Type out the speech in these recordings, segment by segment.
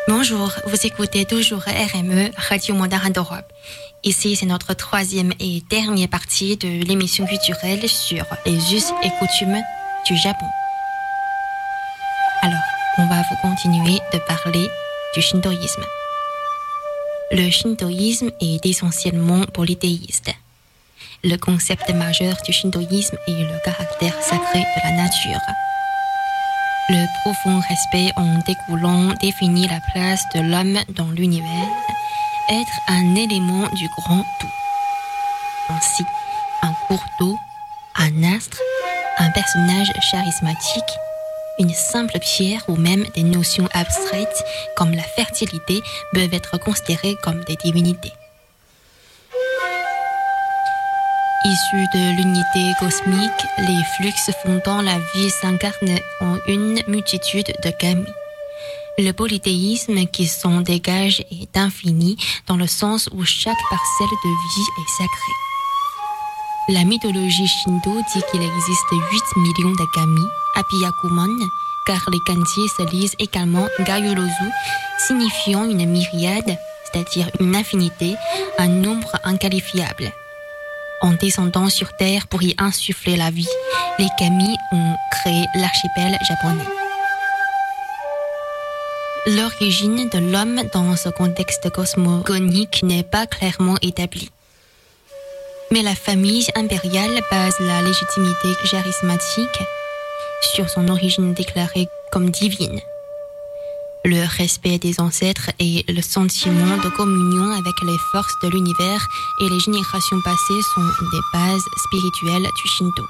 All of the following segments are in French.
Bonjour, vous écoutez toujours RME, Radio Mandarin d'Europe. Ici, c'est notre troisième et dernière partie de l'émission culturelle sur les us et coutumes du Japon. Alors, on va vous continuer de parler du shintoïsme. Le shintoïsme est essentiellement polythéiste. Le concept majeur du shintoïsme est le caractère sacré de la nature. Le profond respect en découlant définit la place de l'homme dans l'univers, être un élément du grand tout. Ainsi, un cours d'eau, un astre, un personnage charismatique, une simple pierre ou même des notions abstraites comme la fertilité peuvent être considérées comme des divinités. Issus de l'unité cosmique, les flux fondant la vie s'incarnent en une multitude de kami. Le polythéisme qui s'en dégage est infini dans le sens où chaque parcelle de vie est sacrée. La mythologie shinto dit qu'il existe 8 millions de kami, Apiyakumon, car les kanji se lisent également Gayorozu, signifiant une myriade, c'est-à-dire une infinité, un nombre inqualifiable. En descendant sur Terre pour y insuffler la vie, les kami ont créé l'archipel japonais. L'origine de l'homme dans ce contexte cosmogonique n'est pas clairement établie. Mais la famille impériale base la légitimité charismatique sur son origine déclarée comme divine. Le respect des ancêtres et le sentiment de communion avec les forces de l'univers et les générations passées sont des bases spirituelles du Shinto.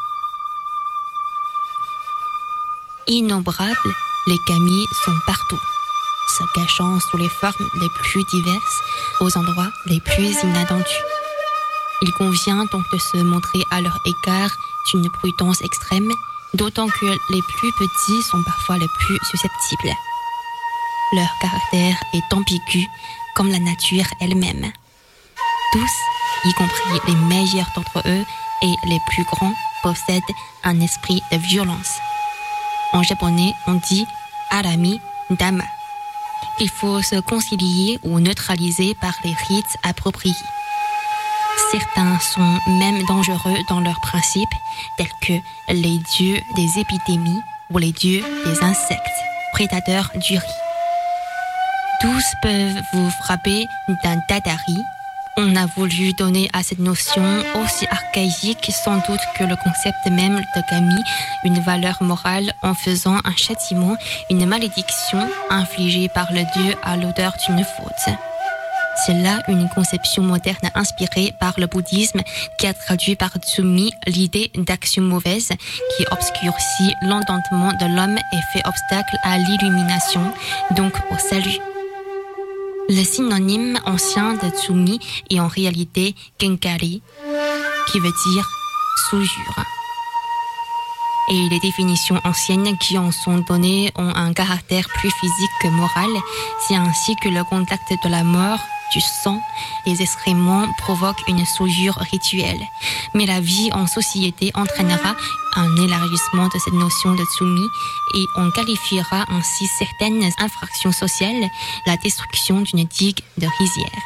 Innombrables, les kami sont partout, se cachant sous les formes les plus diverses, aux endroits les plus inattendus. Il convient donc de se montrer à leur égard d'une prudence extrême, d'autant que les plus petits sont parfois les plus susceptibles. Leur caractère est ambigu, comme la nature elle-même. Tous, y compris les meilleurs d'entre eux et les plus grands, possèdent un esprit de violence. En japonais, on dit « arami dama ». Il faut se concilier ou neutraliser par les rites appropriés. Certains sont même dangereux dans leurs principes, tels que les dieux des épidémies ou les dieux des insectes, prédateurs du riz. Tous peuvent vous frapper d'un dadari. On a voulu donner à cette notion aussi archaïque sans doute que le concept même de kami une valeur morale en faisant un châtiment, une malédiction infligée par le dieu à l'auteur d'une faute. C'est là une conception moderne inspirée par le bouddhisme qui a traduit par Tsumi l'idée d'action mauvaise qui obscurcit l'entendement de l'homme et fait obstacle à l'illumination, donc au salut. Le synonyme ancien de Tsumi est en réalité Genkari, qui veut dire soujure. Et les définitions anciennes qui en sont données ont un caractère plus physique que moral. C'est ainsi que le contact de la mort, du sang, des excréments provoque une soujure rituelle. Mais la vie en société entraînera un élargissement de cette notion de tsumi et on qualifiera ainsi certaines infractions sociales, la destruction d'une digue de rizière.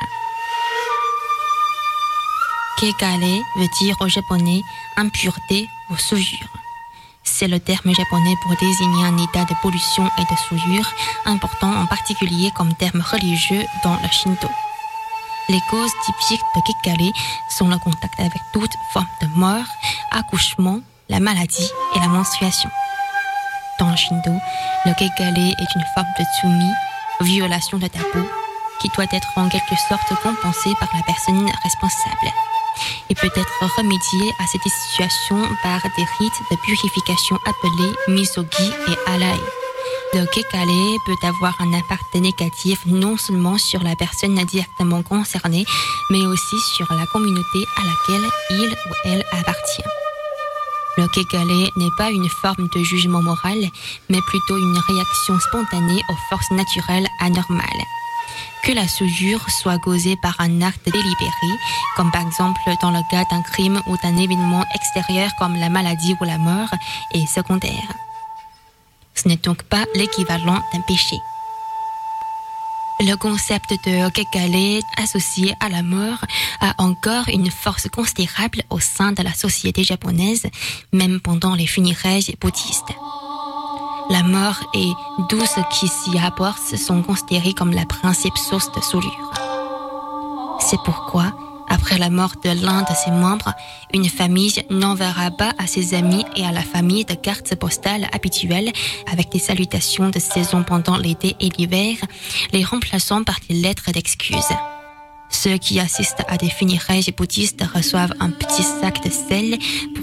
Kegare veut dire au japonais impureté ou soujure. C'est le terme japonais pour désigner un état de pollution et de souillure, important en particulier comme terme religieux dans le Shinto. Les causes typiques de Kegare sont le contact avec toute forme de mort, accouchement, la maladie et la menstruation. Dans le Shinto, le Kegare est une forme de tsumi, violation de tabou, qui doit être en quelque sorte compensée par la personne responsable. Il peut être remédié à cette situation par des rites de purification appelés misogi et alai. Le kegare peut avoir un impact négatif non seulement sur la personne directement concernée, mais aussi sur la communauté à laquelle il ou elle appartient. Le kegare n'est pas une forme de jugement moral, mais plutôt une réaction spontanée aux forces naturelles anormales. Que la soujure soit causée par un acte délibéré, comme par exemple dans le cas d'un crime ou d'un événement extérieur comme la maladie ou la mort, est secondaire. Ce n'est donc pas l'équivalent d'un péché. Le concept de Kegale associé à la mort a encore une force considérable au sein de la société japonaise, même pendant les funérailles bouddhistes. La mort et tout ce qui s'y apporte sont considérés comme la principale source de soulure. C'est pourquoi, après la mort de l'un de ses membres, une famille n'enverra pas à ses amis et à la famille de cartes postales habituelles avec des salutations de saison pendant l'été et l'hiver, les remplaçant par des lettres d'excuses. Ceux qui assistent à des funérailles bouddhistes reçoivent un petit sac de sel